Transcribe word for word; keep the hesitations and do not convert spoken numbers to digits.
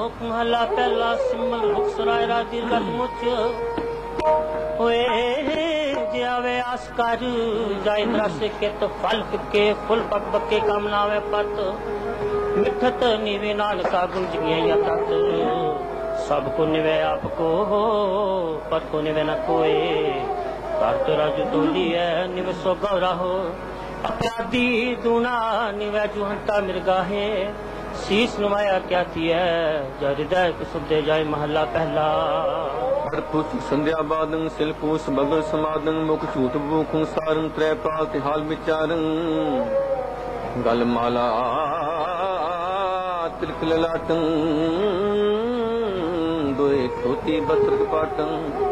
महला पहला सिमल रुखसराय राजी गल मुच होए जे आवे आसकार जाय रस के तो फल के फुल पक बके काम नावे पत मिठत निवे नाल का गुंज गया तत सबको निवे आपको पर को निवे न कोई कर तो राजू तोली है निवे सो गौरा हो अपराधी दूना निवे जुहंता मिर्गा है शीश नुमाया क्या थी है जो हृदय को सुख दे जाए महला पहला पुछ संध्या बादं सिलपूस बगल समादं मुख झूठ भूखं सारं त्रैपाल तिहाल विचारं गल माला तिलक ललाटं दोए धोती बस्त्र पाटं